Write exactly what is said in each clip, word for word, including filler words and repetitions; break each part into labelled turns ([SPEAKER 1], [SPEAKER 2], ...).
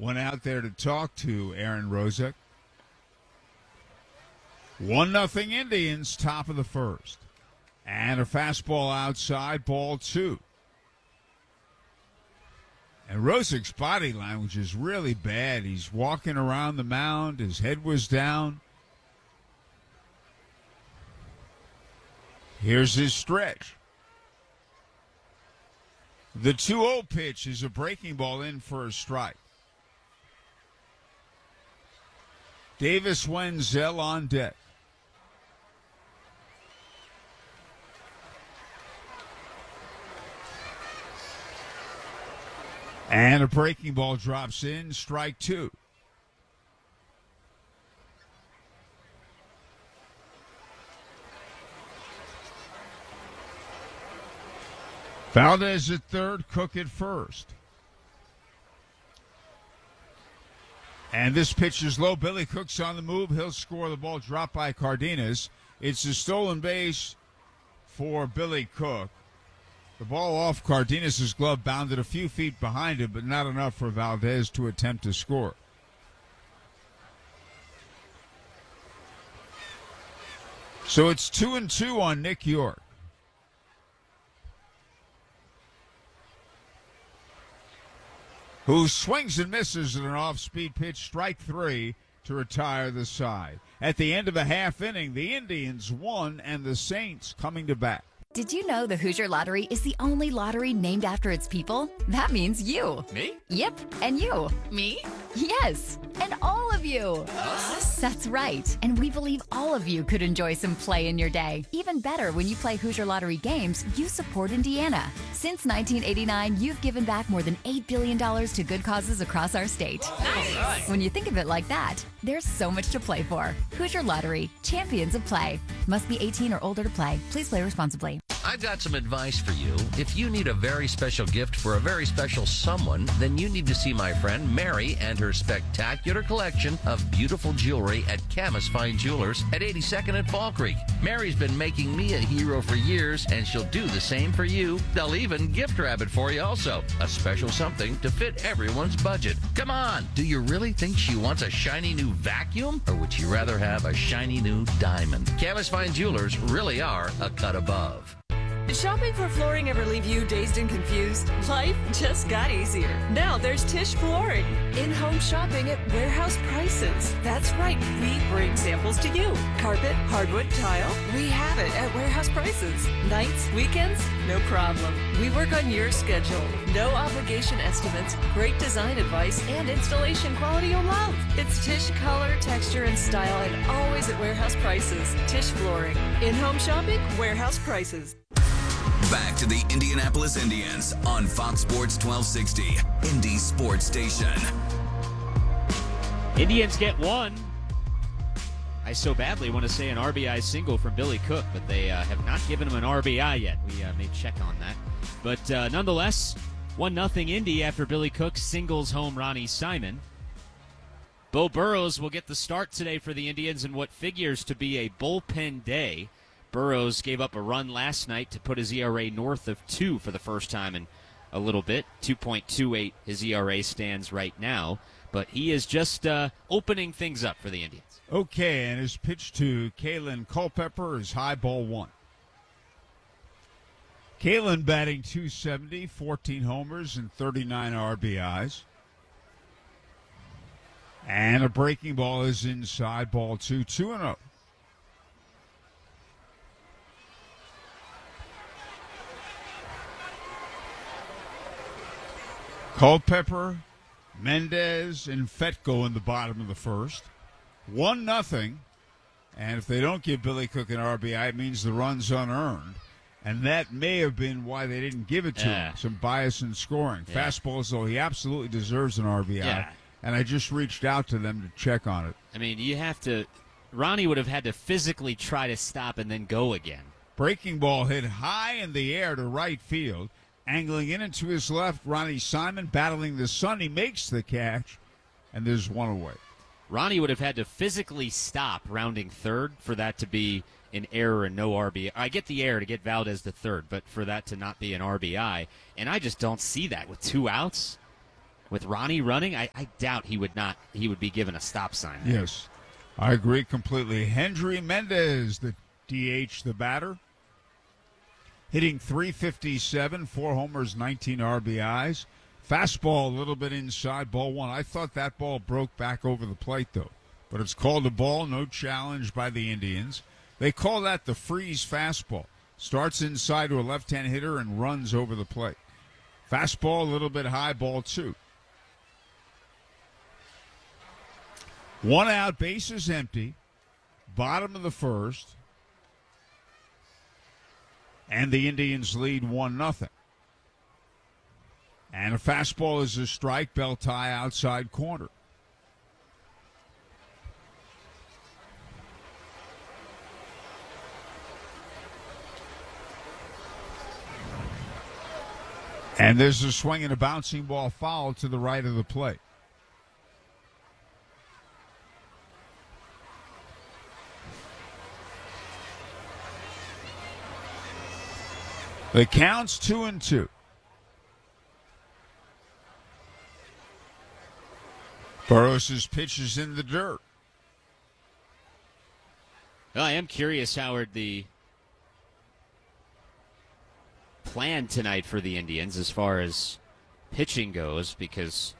[SPEAKER 1] went out there to talk to Aaron Rozek. One nothing Indians, top of the first. And a fastball outside, ball two. And Rozek's body language is really bad. He's walking around the mound. His head was down. Here's his stretch. The two oh pitch is a breaking ball in for a strike. Davis Wenzel on deck. And a breaking ball drops in, strike two. Valdez at third, Cook at first. And this pitch is low. Billy Cook's on the move. He'll score. The ball dropped by Cardenas. It's a stolen base for Billy Cook. The ball off Cardenas' glove, bounded a few feet behind him, but not enough for Valdez to attempt to score. So it's two and two on Nick York. Who swings and misses at an off-speed pitch, strike three, to retire the side. At the end of a half inning, the Indians won, and the Saints coming to bat.
[SPEAKER 2] Did you know the Hoosier Lottery is the only lottery named after its people? That means you.
[SPEAKER 3] Me?
[SPEAKER 2] Yep, and you.
[SPEAKER 3] Me?
[SPEAKER 2] Yes, and all of you.
[SPEAKER 3] Us?
[SPEAKER 2] That's right, and we believe all of you could enjoy some play in your day. Even better, when you play Hoosier Lottery games, you support Indiana. Since nineteen eighty-nine, you've given back more than eight billion dollars to good causes across our state.
[SPEAKER 3] Nice.
[SPEAKER 2] When you think of it like that, there's so much to play for. Hoosier Lottery, champions of play. Must be eighteen or older to play. Please play responsibly.
[SPEAKER 4] I've got some advice for you. If you need a very special gift for a very special someone, then you need to see my friend Mary and her spectacular collection of beautiful jewelry at Camus Fine Jewelers at eighty-second and Fall Creek. Mary's been making me a hero for years, and she'll do the same for you. They'll even gift wrap it for you also. A special something to fit everyone's budget. Come on, do you really think she wants a shiny new vacuum? Or would she rather have a shiny new diamond? Camus Fine Jewelers really are a cut above.
[SPEAKER 5] Did shopping for flooring ever leave you dazed and confused? Life just got easier. Now there's Tisch Flooring. In-home shopping at warehouse prices. That's right, we bring samples to you. Carpet, hardwood, tile, we have it at warehouse prices. Nights, weekends, no problem. We work on your schedule. No obligation estimates, great design advice, and installation quality you'll love. It's Tisch color, texture, and style, and always at warehouse prices. Tisch Flooring. In-home shopping, warehouse prices.
[SPEAKER 6] Back to the Indianapolis Indians on Fox Sports twelve sixty, Indy Sports Station.
[SPEAKER 7] Indians get one. I so badly want to say an R B I single from Billy Cook, but they uh, have not given him an R B I yet. We uh, may check on that. But uh, nonetheless, one nothing Indy after Billy Cook singles home Ronnie Simon. Bo Burrows will get the start today for the Indians in what figures to be a bullpen day. Burrows gave up a run last night to put his E R A north of two for the first time in a little bit. two point two eight his E R A stands right now. But he is just uh, opening things up for the Indians.
[SPEAKER 1] Okay, and his pitch to Kalen Culpepper is high, ball one. Kalen batting two seventy, fourteen homers and thirty-nine R B Is. And a breaking ball is inside, ball two, two and oh. Culpepper, Mendez, and Fetko in the bottom of the first. One nothing. And if they don't give Billy Cook an R B I, it means the run's unearned. And that may have been why they didn't give it to
[SPEAKER 7] Yeah.
[SPEAKER 1] him. Some bias in scoring.
[SPEAKER 7] Yeah.
[SPEAKER 1] Fastballs, though, he absolutely deserves an R B I.
[SPEAKER 7] Yeah.
[SPEAKER 1] And I just reached out to them to check on it.
[SPEAKER 7] I mean, you have to – Ronnie would have had to physically try to stop and then go again.
[SPEAKER 1] Breaking ball hit high in the air to right field. Angling in and to his left, Ronnie Simon battling the sun. He makes the catch, and there's one away.
[SPEAKER 7] Ronnie would have had to physically stop rounding third for that to be an error and no R B I. I get the error to get Valdez to third, but for that to not be an R B I, and I just don't see that with two outs. with Ronnie running, I, I doubt he would not. He would be given a stop sign there.
[SPEAKER 1] Yes, I agree completely. Hendry Mendez, the D H, the batter, hitting three fifty-seven, four homers, nineteen R B Is. Fastball a little bit inside, ball one. I thought that ball broke back over the plate, though. But it's called a ball, no challenge by the Indians. They call that the freeze fastball. Starts inside to a left-hand hitter and runs over the plate. Fastball a little bit high, ball two. One out, bases empty. Bottom of the first. And the Indians lead one nothing. And a fastball is a strike, belt tie outside corner. And there's a swing and a bouncing ball foul to the right of the plate. The count's two and two. Burroughs' pitch is in the dirt.
[SPEAKER 7] Well, I am curious, Howard, the plan tonight for the Indians as far as pitching goes, because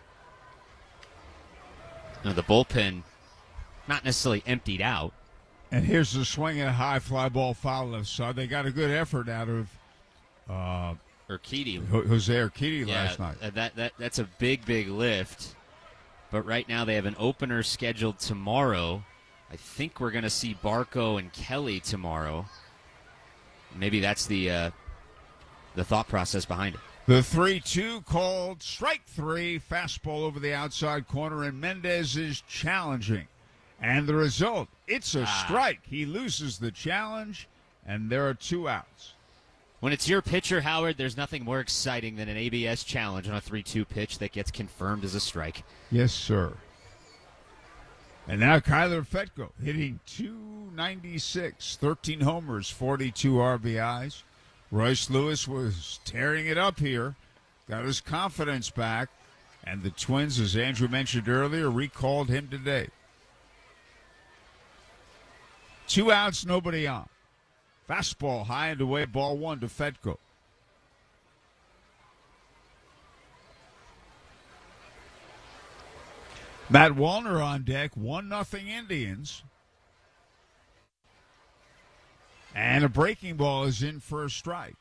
[SPEAKER 7] you know, the bullpen not necessarily emptied out.
[SPEAKER 1] And here's the swing and a high fly ball foul left side. They got a good effort out of uh,
[SPEAKER 7] Urquidy.
[SPEAKER 1] Jose Urquidy
[SPEAKER 7] yeah,
[SPEAKER 1] last night.
[SPEAKER 7] That, that, that's a big, big lift. But right now they have an opener scheduled tomorrow. I think we're going to see Barco and Kelly tomorrow. Maybe that's the uh, the thought process behind it.
[SPEAKER 1] The three two called strike three. Fastball over the outside corner, and Mendez is challenging. And the result, it's a
[SPEAKER 7] ah.
[SPEAKER 1] strike. He loses the challenge, and there are two outs.
[SPEAKER 7] When it's your pitcher, Howard, there's nothing more exciting than an A B S challenge on a three two pitch that gets confirmed as a strike.
[SPEAKER 1] Yes, sir. And now Kyler Fetko hitting two ninety-six, thirteen homers, forty-two R B Is. Royce Lewis was tearing it up here, got his confidence back, and the Twins, as Andrew mentioned earlier, recalled him today. Two outs, nobody on. Fastball high and away, ball one to Fetko. Matt Wallner on deck, one nothing Indians. And a breaking ball is in for a strike.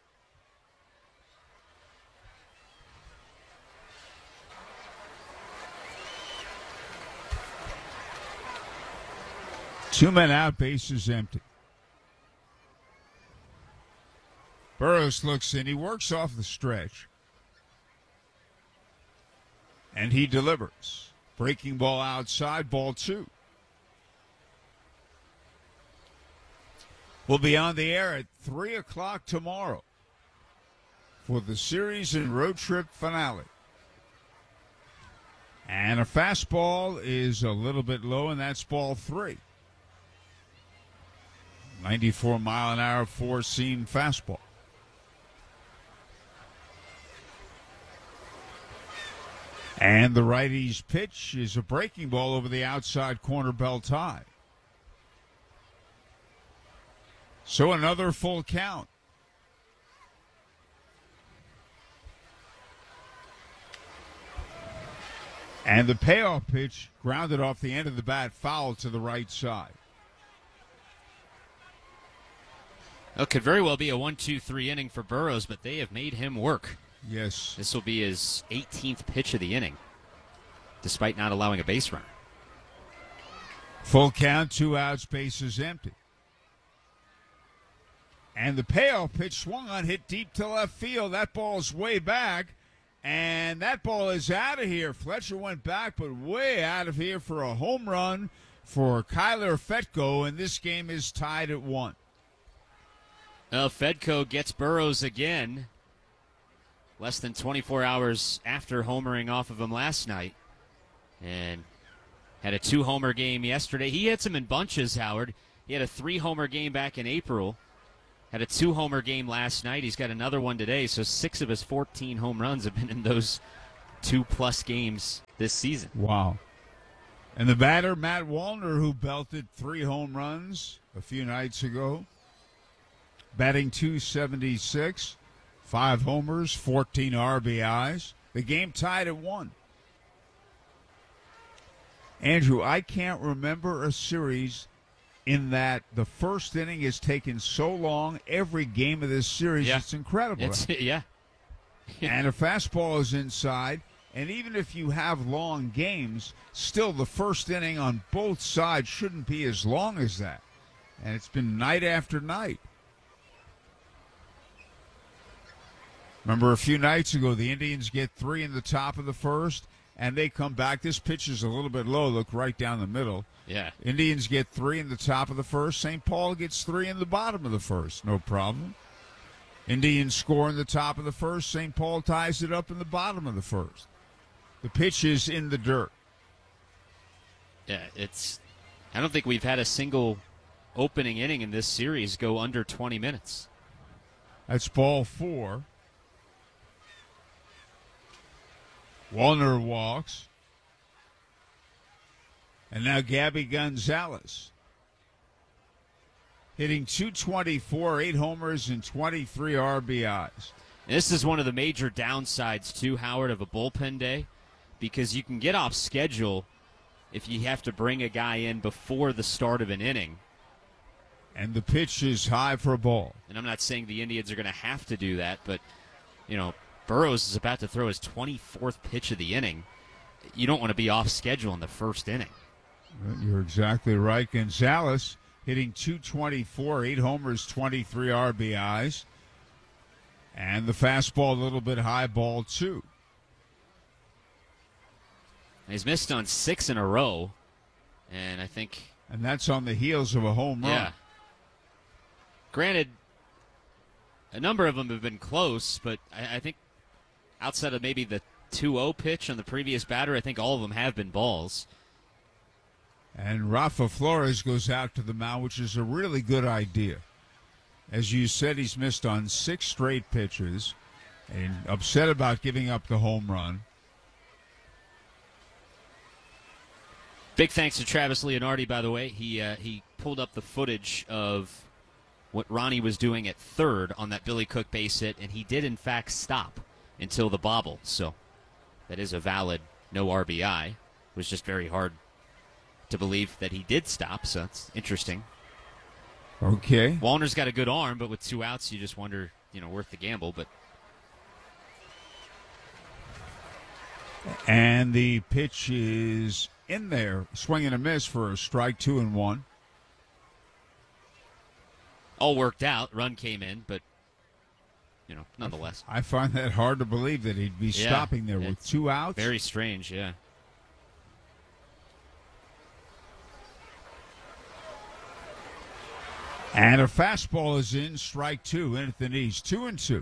[SPEAKER 1] Two men out, bases empty. Burroughs looks in. He works off the stretch. And he delivers. Breaking ball outside, ball two. We'll be on the air at three o'clock tomorrow for the series and road trip finale. And a fastball is a little bit low, and that's ball three. ninety-four mile an hour four-seam fastball. And the righty's pitch is a breaking ball over the outside corner, belt high. So another full count. And the payoff pitch grounded off the end of the bat, foul to the right side.
[SPEAKER 7] It could very well be a one two three inning for Burroughs, but they have made him work.
[SPEAKER 1] Yes.
[SPEAKER 7] This will be his eighteenth pitch of the inning, despite not allowing a base runner.
[SPEAKER 1] Full count, two outs, bases empty. And the payoff pitch swung on, hit deep to left field. That ball's way back, and that ball is out of here. Fletcher went back, but way out of here for a home run for Kyler Fetko, and this game is tied at one.
[SPEAKER 7] Well, Fedko gets Burroughs again, less than twenty-four hours after homering off of him last night. And had a two-homer game yesterday. He hits him in bunches, Howard. He had a three-homer game back in April. Had a two-homer game last night. He's got another one today, so six of his fourteen home runs have been in those two-plus games this season.
[SPEAKER 1] Wow. And the batter, Matt Wallner, who belted three home runs a few nights ago, batting two seventy-six, five homers, fourteen R B Is. The game tied at one. Andrew, I can't remember a series in that the first inning has taken so long. Every game of this series,
[SPEAKER 7] Yeah.
[SPEAKER 1] it's incredible.
[SPEAKER 7] It's, yeah.
[SPEAKER 1] And a fastball is inside. And even if you have long games, still the first inning on both sides shouldn't be as long as that. And it's been night after night. Remember a few nights ago, the Indians get three in the top of the first, and they come back. This pitch is a little bit low. Look right down the middle.
[SPEAKER 7] Yeah.
[SPEAKER 1] Indians get three in the top of the first. Saint Paul gets three in the bottom of the first. No problem. Indians score in the top of the first. Saint Paul ties it up in the bottom of the first. The pitch is in the dirt.
[SPEAKER 7] Yeah, it's. I don't think we've had a single opening inning in this series go under twenty minutes.
[SPEAKER 1] That's ball four. Wallner walks. And now Gabby Gonzalez. Hitting two twenty-four, eight homers, and twenty-three R B Is.
[SPEAKER 7] And this is one of the major downsides, too, Howard, of a bullpen day, because you can get off schedule if you have to bring a guy in before the start of an inning.
[SPEAKER 1] And the pitch is high for a ball.
[SPEAKER 7] And I'm not saying the Indians are going to have to do that, but, you know, Burroughs is about to throw his twenty-fourth pitch of the inning. You don't want to be off schedule in the first inning.
[SPEAKER 1] You're exactly right. Gonzalez hitting two twenty-four, eight homers, twenty-three R B Is. And the fastball a little bit high, ball two.
[SPEAKER 7] He's missed on six in a row, and I think...
[SPEAKER 1] And that's on the heels of a home run.
[SPEAKER 7] Yeah. Granted, a number of them have been close, but I, I think outside of maybe the two oh pitch on the previous batter, I think all of them have been balls.
[SPEAKER 1] And Rafa Flores goes out to the mound, which is a really good idea. As you said, he's missed on six straight pitches and upset about giving up the home run.
[SPEAKER 7] Big thanks to Travis Leonardi, by the way. He uh, he pulled up the footage of what Ronnie was doing at third on that Billy Cook base hit, and he did, in fact, stop until the bobble. So that is a valid no R B I. It was just very hard to believe that he did stop, so that's interesting.
[SPEAKER 1] Okay.
[SPEAKER 7] Wallner's got a good arm, but with two outs, you just wonder, you know, worth the gamble. But
[SPEAKER 1] And the pitch is in there, swing and a miss for a strike, two and one.
[SPEAKER 7] all worked out. Run came in, but, you know, nonetheless.
[SPEAKER 1] I find that hard to believe that he'd be
[SPEAKER 7] Yeah,
[SPEAKER 1] stopping there with
[SPEAKER 7] it's
[SPEAKER 1] two outs.
[SPEAKER 7] Very strange, yeah.
[SPEAKER 1] And a fastball is in, strike two, in at the knees, two and two.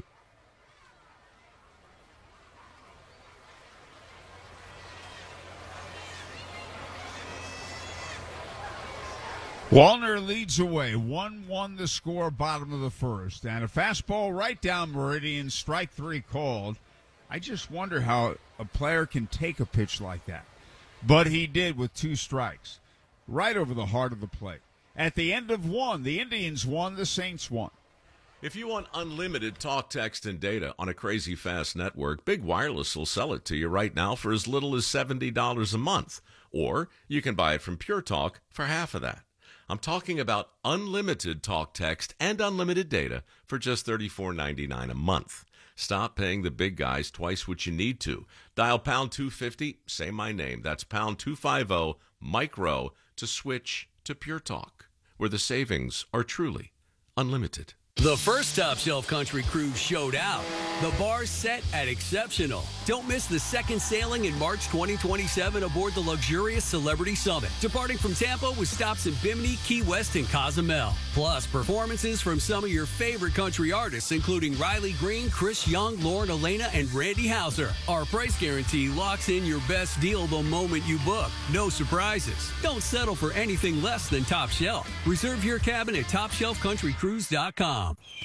[SPEAKER 1] Wallner leads away, one one the score, bottom of the first. And a fastball right down Meridian, strike three called. I just wonder how a player can take a pitch like that. But he did with two strikes, right over the heart of the plate. At the end of one, the Indians won, the Saints won.
[SPEAKER 3] If you want unlimited talk, text, and data on a crazy fast network, Big Wireless will sell it to you right now for as little as seventy dollars a month. Or you can buy it from Pure Talk for half of that. I'm talking about unlimited talk, text, and unlimited data for just thirty-four ninety-nine a month. Stop paying the big guys twice what you need to. Dial pound two fifty, say my name. That's pound two fifty, micro, to switch to Pure Talk, where the savings are truly unlimited.
[SPEAKER 8] The first Top Shelf Country Cruise showed out. The bar's set at exceptional. Don't miss the second sailing in March twenty twenty-seven aboard the luxurious Celebrity Summit, departing from Tampa with stops in Bimini, Key West, and Cozumel. Plus, performances from some of your favorite country artists, including Riley Green, Chris Young, Lauren Elena, and Randy Houser. Our price guarantee locks in your best deal the moment you book. No surprises. Don't settle for anything less than Top Shelf. Reserve your cabin at top shelf country cruise dot com.